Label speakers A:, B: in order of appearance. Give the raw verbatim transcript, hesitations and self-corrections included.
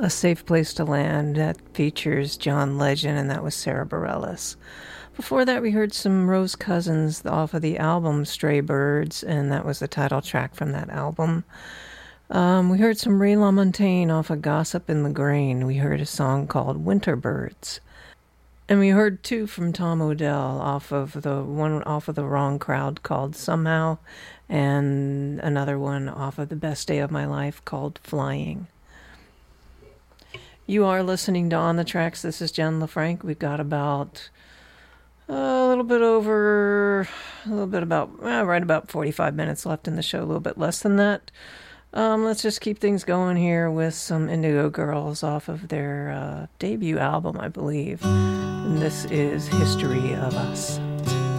A: A Safe Place to Land that features John Legend, and that was Sarah Bareilles. Before that, we heard some Rose Cousins off of the album Stray Birds, and that was the title track from that album. Um, we heard some Ray LaMontagne off of Gossip in the Grain. We heard a song called Winter Birds. And we heard two from Tom Odell off of the one off of the Wrong Crowd called Somehow, and another one off of The Best Day of My Life called Flying. You are listening to On the Tracks. This is Jen LaFranc. We've got about uh, a little bit over, a little bit about, uh, right about forty-five minutes left in the show, a little bit less than that. Um, let's just keep things going here with some Indigo Girls off of their uh, debut album, I believe. And this is History of Us.